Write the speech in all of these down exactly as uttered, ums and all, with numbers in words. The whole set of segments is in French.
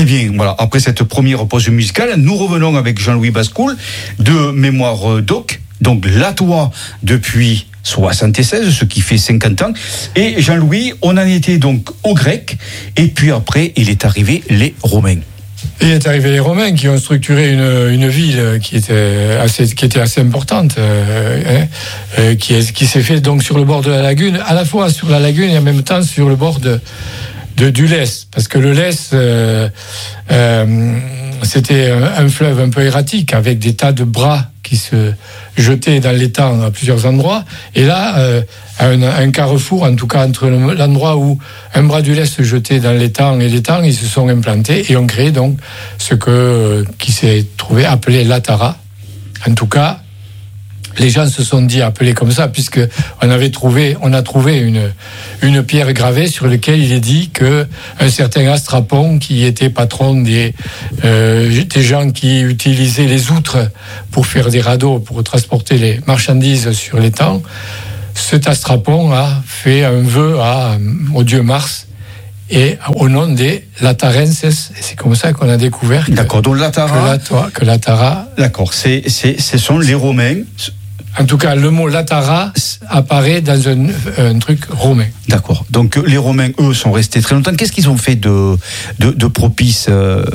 bien, voilà, après cette première pause musicale, nous revenons avec Jean-Louis Bascoul de Mémoire Doc, donc Latois depuis soixante-seize, ce qui fait cinquante ans. Et Jean-Louis, on en était donc aux Grecs, et puis après, il est arrivé les Romains. Il est arrivé les Romains qui ont structuré une, une ville qui était assez, qui était assez importante, euh, hein, euh, qui, est, qui s'est fait donc sur le bord de la lagune, à la fois sur la lagune et en même temps sur le bord de, de du Lys, parce que le Lys, euh, euh, c'était un, un fleuve un peu erratique avec des tas de bras qui se jetaient dans l'étang à plusieurs endroits. Et là, euh, un, un carrefour, en tout cas entre l'endroit où un bras du Lys se jetait dans l'étang et l'étang, ils se sont implantés et ont créé donc ce que qui s'est trouvé appelé l'Atara. En tout cas, les gens se sont dit appelés comme ça puisque on avait trouvé, on a trouvé une une pierre gravée sur laquelle il est dit que un certain Astrapon, qui était patron des euh, des gens qui utilisaient les outres pour faire des radeaux pour transporter les marchandises sur l'étang, cet Astrapon a fait un vœu à au dieu Mars. Et au nom des Latarenses, c'est comme ça qu'on a découvert que, d'accord, donc l'Atara, que, que l'Atara. D'accord, c'est, c'est, ce sont les Romains. En tout cas, le mot Latara apparaît dans un, un truc romain. D'accord. Donc les Romains, eux, sont restés très longtemps. Qu'est-ce qu'ils ont fait de, de, de propice euh,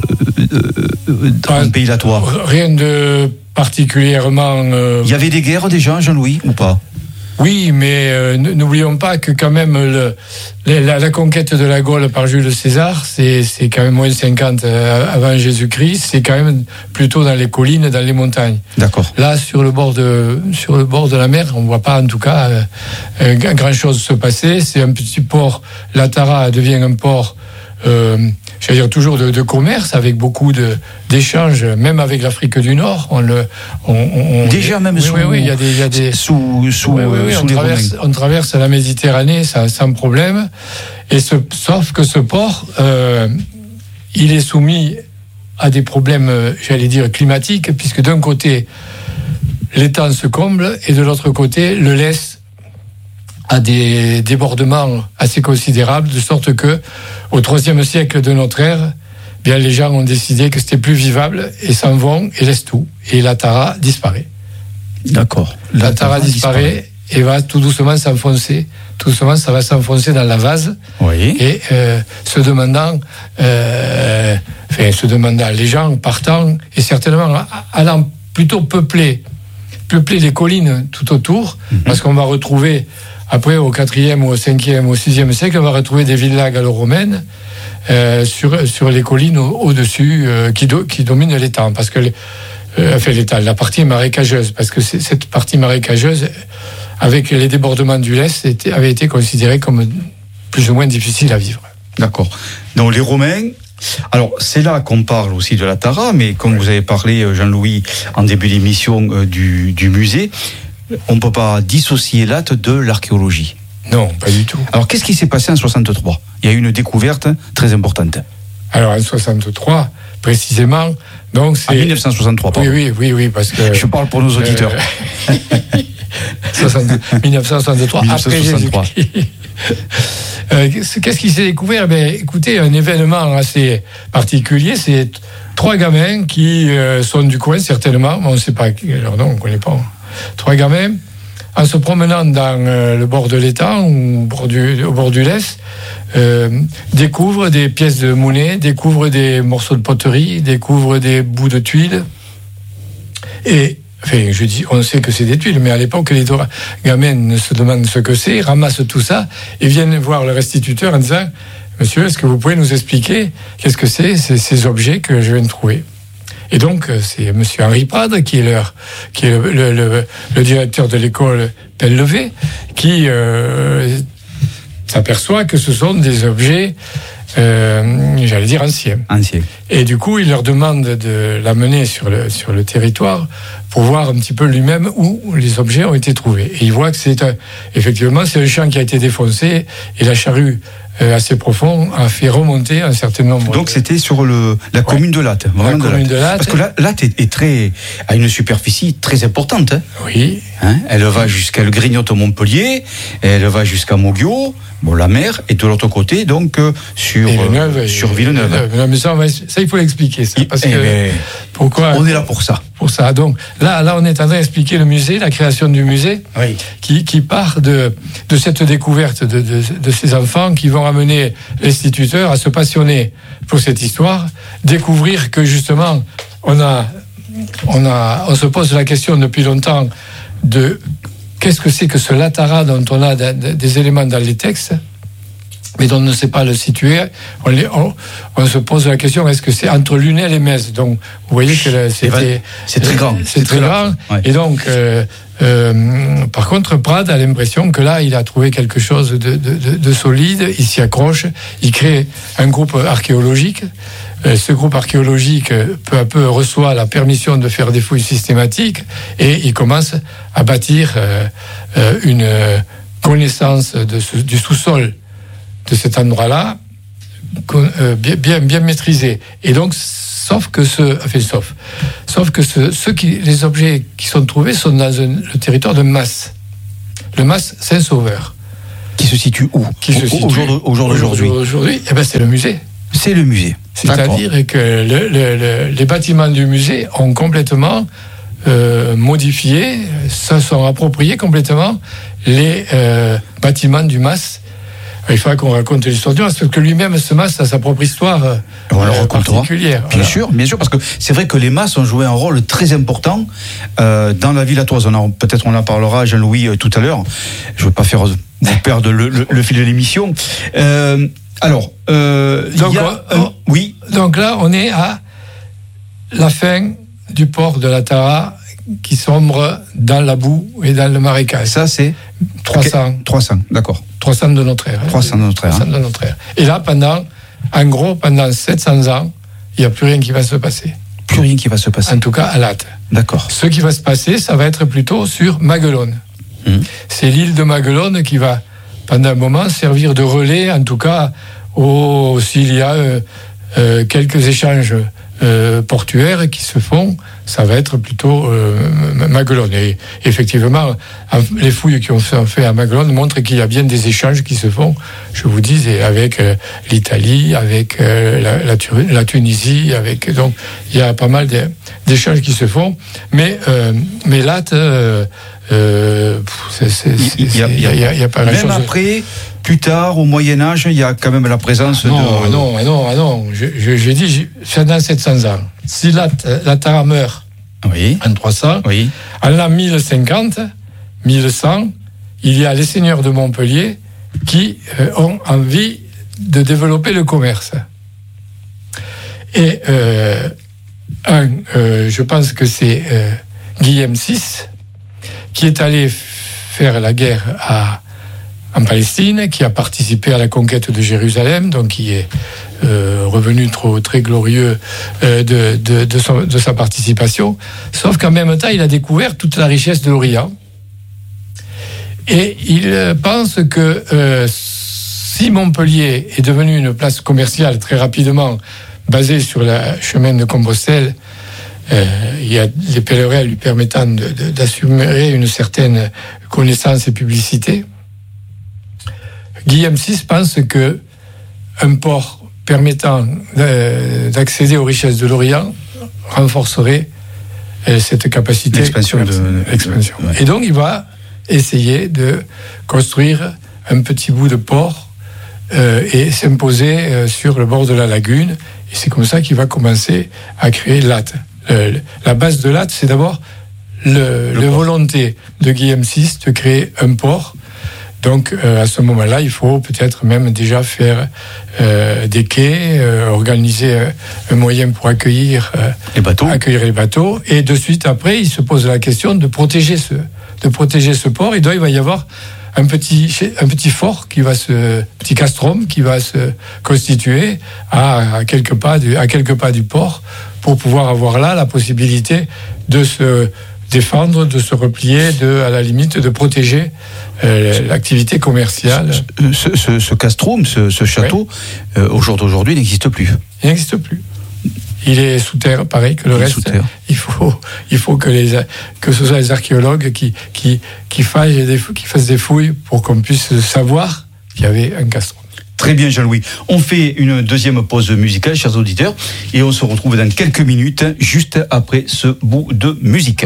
dans le pays latois ? Rien de particulièrement. Euh... Il y avait des guerres déjà, Jean-Louis, ou pas ? Oui, mais euh, n'oublions pas que quand même le, la, la conquête de la Gaule par Jules César, c'est, c'est quand même moins cinquante avant Jésus-Christ, c'est quand même plutôt dans les collines, dans les montagnes. D'accord. Là, sur le bord de, sur le bord de la mer, on ne voit pas en tout cas euh, grand-chose se passer. C'est un petit port, l'Atara devient un port, euh, j'allais dire toujours de, de commerce, avec beaucoup de, d'échanges, même avec l'Afrique du Nord. On le, on, on, Déjà même oui, sous, oui, oui, il y a des, il y a des sous, sous, oui, oui, oui, sous on les traverse, Romains. on traverse la Méditerranée sans, sans problème. Et ce, sauf que ce port, euh, il est soumis à des problèmes, j'allais dire, climatiques, puisque d'un côté, l'étang se comble, et de l'autre côté, le Lys a des débordements assez considérables, de sorte que, au troisième siècle de notre ère, bien, les gens ont décidé que c'était plus vivable, et s'en vont, et laissent tout. Et l'Atara disparaît. D'accord. L'Atara disparaît, disparaît et va tout doucement s'enfoncer. Tout doucement, ça va s'enfoncer dans la vase. Oui. Et euh, se demandant, euh, enfin, se demandant, les gens partant, et certainement allant plutôt peupler, peupler les collines tout autour, mm-hmm. parce qu'on va retrouver, après au quatrième ou au cinquième ou au sixième siècle, on va retrouver des villas gallo-romaines euh, sur, sur les collines au, au-dessus euh, qui, do, qui dominent l'étang. Parce que les, Euh, enfin, l'état, la partie marécageuse, parce que c'est, cette partie marécageuse, avec les débordements du Lys, était, avait été considérée comme plus ou moins difficile à vivre. D'accord. Donc les Romains, alors c'est là qu'on parle aussi de l'Atara, mais comme vous avez parlé, Jean-Louis, en début d'émission euh, du, du musée, on ne peut pas dissocier l'A T de l'archéologie. Non, pas du tout. Alors qu'est-ce qui s'est passé en soixante-trois ? Il y a eu une découverte très importante. Alors en soixante-trois, précisément, donc c'est... En dix-neuf cent soixante-trois, pardon. Oui, oui, oui, oui, parce que... Je parle pour nos auditeurs. Euh... dix-neuf cent soixante-trois, après Jésus-Christ. euh, qu'est-ce qui s'est découvert ? Ben, écoutez, un événement assez particulier, c'est trois gamins qui euh, sont du coin, certainement, on ne sait pas leur nom, on ne connaît pas. Trois gamins, en se promenant dans euh, le bord de l'étang, ou au bord du, au bord du Lys, euh, découvrent des pièces de monnaie, découvrent des morceaux de poterie, découvrent des bouts de tuiles. Et, enfin, je dis, on sait que c'est des tuiles, mais à l'époque, les gamins se demandent ce que c'est, ramassent tout ça, et viennent voir le restituteur en disant « Monsieur, est-ce que vous pouvez nous expliquer qu'est-ce que c'est, ces, ces objets que je viens de trouver ?» Et donc, c'est monsieur Henri Prade, qui est, leur, qui est le, le, le, le directeur de l'école Pelle-Levé, qui euh, s'aperçoit que ce sont des objets, euh, j'allais dire, anciens. Anciens. Et du coup, il leur demande de l'amener sur le, sur le territoire pour voir un petit peu lui-même où les objets ont été trouvés. Et il voit que c'est un, effectivement, c'est un champ qui a été défoncé, et la charrue Euh, assez profond, a fait remonter un certain nombre. Donc de... c'était sur le, la ouais. commune de Latte. La de commune Latte. de Latte. Parce que la, Latte est, est très, a une superficie très importante. Hein. Oui. Hein, elle va jusqu'à le Grignote Montpellier, elle va jusqu'à Moguio, bon, la mer, et de l'autre côté, donc, euh, sur, Villeneuve, euh, sur et, Villeneuve. Villeneuve. Mais ça, ça, il faut l'expliquer, ça. Parce et, que, mais, pourquoi on est là pour ça. Pour ça. Donc, là, là, on est en train d'expliquer le musée, la création du musée, oui. qui, qui part de, de cette découverte de, de, de ces enfants qui vont amener l'instituteur à se passionner pour cette histoire, découvrir que, justement, on a, on a, on se pose la question depuis longtemps de qu'est-ce que c'est que ce Latara dont on a de, de, des éléments dans les textes, mais dont on ne sait pas le situer. On, les, on, on se pose la question, est-ce que c'est entre Lunel et Metz? Donc, vous voyez que c'était... C'est très grand. C'est, c'est très, très grand. Ouais. Et donc, euh, euh, par contre, Prade a l'impression que là, il a trouvé quelque chose de, de, de, de solide, il s'y accroche, il crée un groupe archéologique. Ce groupe archéologique, peu à peu, reçoit la permission de faire des fouilles systématiques et il commence à bâtir euh, une connaissance de ce, du sous-sol de cet endroit-là, euh, bien, bien, bien maîtrisé. Et donc, sauf que ce, enfin, sauf, sauf que ce, ceux qui, les objets qui sont trouvés sont dans un, le territoire de Mas, le Mas Saint-Sauveur. Qui se situe où? Qui se situe au, jour, au jour d'aujourd'hui. Aujourd'hui, eh ben, c'est le musée. C'est le musée. C'est-à-dire que le, le, le, les bâtiments du musée ont complètement euh, modifié, se sont appropriés complètement les euh, bâtiments du Mas. Il faudra qu'on raconte l'histoire du Mas, parce que lui-même, ce Mas a sa propre histoire euh, euh, particulière. Bien voilà. sûr, bien sûr, parce que c'est vrai que les Mas ont joué un rôle très important euh, dans la villatoise. On en, peut-être on en parlera, Jean-Louis, euh, tout à l'heure. Je ne veux pas faire vous perdre le, le, le fil de l'émission. Euh, Alors, euh, donc, y a, on, euh, oui. Donc là, on est à la fin du port de la Tara qui sombre dans la boue et dans le marécage. Ça, c'est trois cents. Okay. trois cents, d'accord. trois cents de notre ère. trois cents de notre ère. trois cents de notre ère. Et là, pendant, en gros, pendant sept cents ans, il n'y a plus rien qui va se passer. Plus rien qui va se passer. En tout cas, à Latte. D'accord. Ce qui va se passer, ça va être plutôt sur Maguelone. Mmh. C'est l'île de Maguelone qui va, pendant un moment, servir de relais, en tout cas, au, s'il y a euh, euh, quelques échanges euh, portuaires qui se font, ça va être plutôt euh, Maguelone. Et effectivement, les fouilles qui ont été faites à Maguelone montrent qu'il y a bien des échanges qui se font, je vous dis, avec euh, l'Italie, avec euh, la, la, la Tunisie, avec donc il y a pas mal de, d'échanges qui se font. Mais euh, mais là, euh, euh, c'est, c'est, il y a, il y a, il y a, il y a pas même chose après. Plus tard, au Moyen-Âge, il y a quand même la présence non, de... Non, non, non, non. Je, je, je dis, c'est dans sept cents ans. Si la, la Tara meurt oui. en trois cents, oui. en l'an mille cinquante, mille cent, il y a les seigneurs de Montpellier qui euh, ont envie de développer le commerce. Et euh, un, euh, je pense que c'est euh, Guillaume six qui est allé faire la guerre à en Palestine, qui a participé à la conquête de Jérusalem, donc qui est euh, revenu trop, très glorieux euh, de, de, de, son, de sa participation. Sauf qu'en même temps, il a découvert toute la richesse de l'Orient. Et il pense que euh, si Montpellier est devenu une place commerciale très rapidement, basée sur le chemin de Compostelle, euh, il y a les pèlerins lui permettant de, de, d'assumer une certaine connaissance et publicité. Guillaume six pense que un port permettant d'accéder aux richesses de l'Orient renforcerait cette capacité d'expansion. De, de, l'expansion. De, ouais. Et donc il va essayer de construire un petit bout de port euh, et s'imposer euh, sur le bord de la lagune. Et c'est comme ça qu'il va commencer à créer Latte. Euh, la base de Latte, c'est d'abord le, le la volonté de Guillaume six de créer un port. Donc, euh, à ce moment-là, il faut peut-être même déjà faire euh, des quais, euh, organiser un, un moyen pour accueillir, euh, les bateaux. accueillir les bateaux. Et de suite après, il se pose la question de protéger ce, de protéger ce port. Et donc, il va y avoir un petit, un petit fort qui va se, petit castrum qui va se constituer à, à quelques pas du, à quelques pas du port pour pouvoir avoir là la possibilité de se défendre, de se replier, de, à la limite, de protéger euh, l'activité commerciale. Ce, ce, ce castrum, ce, ce château, oui. euh, au jour d'aujourd'hui, n'existe plus. Il n'existe plus. Il est sous terre, pareil que le il reste. Il faut, il faut que, les, que ce soit les archéologues qui, qui, qui, fassent des, qui fassent des fouilles pour qu'on puisse savoir il y avait un gastronome. Très bien Jean-Louis. On fait une deuxième pause musicale, chers auditeurs, et on se retrouve dans quelques minutes, juste après ce bout de musique.